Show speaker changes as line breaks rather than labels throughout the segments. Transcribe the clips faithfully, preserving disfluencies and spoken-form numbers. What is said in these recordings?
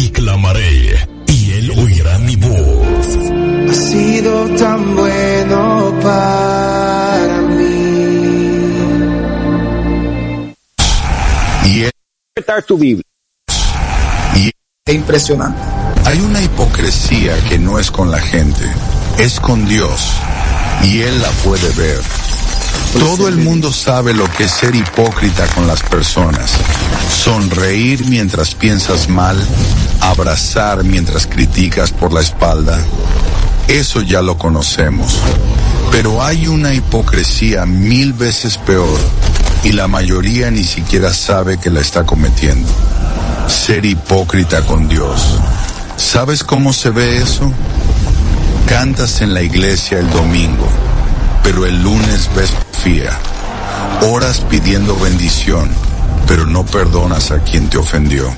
y clamaré, y él oirá mi voz.
Ha sido tan bueno para mí.
Y él tu Biblia. Y
es impresionante.
Hay una hipocresía que no es con la gente, es con Dios, y Él la puede ver. Todo el mundo sabe lo que es ser hipócrita con las personas. Sonreír mientras piensas mal, abrazar mientras criticas por la espalda. Eso ya lo conocemos. Pero hay una hipocresía mil veces peor, y la mayoría ni siquiera sabe que la está cometiendo. Ser hipócrita con Dios. ¿Sabes cómo se ve eso? Cantas en la iglesia el domingo, pero el lunes ves fía. Oras pidiendo bendición, pero no perdonas a quien te ofendió.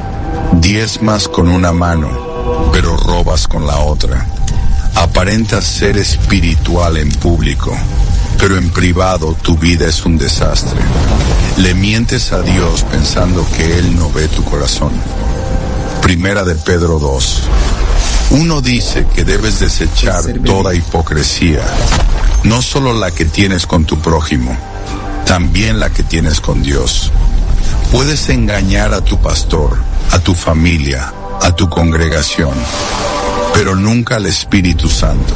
Diezmas con una mano, pero robas con la otra. Aparentas ser espiritual en público, pero en privado tu vida es un desastre. Le mientes a Dios pensando que Él no ve tu corazón. Primera de Pedro dos. Uno dice que debes desechar toda hipocresía, no solo la que tienes con tu prójimo, también la que tienes con Dios. Puedes engañar a tu pastor, a tu familia, a tu congregación, pero nunca al Espíritu Santo.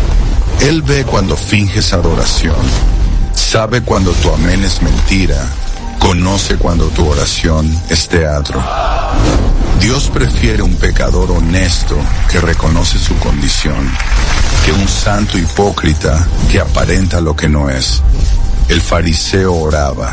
Él ve cuando finges adoración, sabe cuando tu amén es mentira, conoce cuando tu oración es teatro. Dios prefiere un pecador honesto que reconoce su condición, que un santo hipócrita que aparenta lo que no es. El fariseo oraba: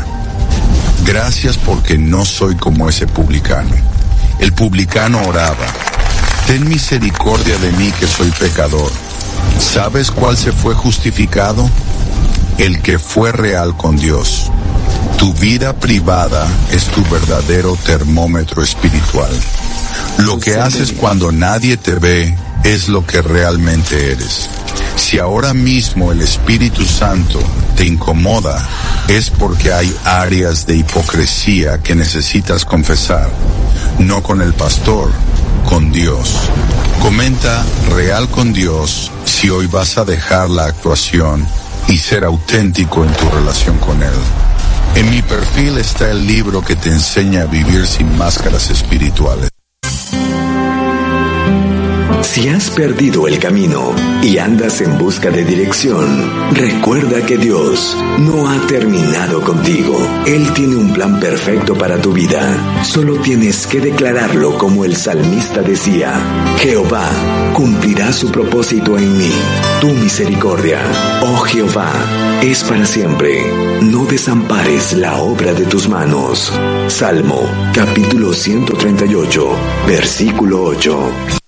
gracias porque no soy como ese publicano. El publicano oraba: ten misericordia de mí que soy pecador. ¿Sabes cuál se fue justificado? El que fue real con Dios. Tu vida privada es tu verdadero termómetro espiritual. Lo que haces cuando nadie te ve es lo que realmente eres. Si ahora mismo el Espíritu Santo te incomoda, es porque hay áreas de hipocresía que necesitas confesar. No con el pastor, con Dios. Comenta real con Dios si hoy vas a dejar la actuación y ser auténtico en tu relación con Él. En mi perfil está el libro que te enseña a vivir sin máscaras espirituales.
Si has perdido el camino y andas en busca de dirección, recuerda que Dios no ha terminado contigo. Él tiene un plan perfecto para tu vida. Solo tienes que declararlo como el salmista decía: Jehová cumplirá su propósito en mí. Tu misericordia, oh Jehová, es para siempre. No desampares la obra de tus manos. Salmo, capítulo ciento treinta y ocho, versículo ocho.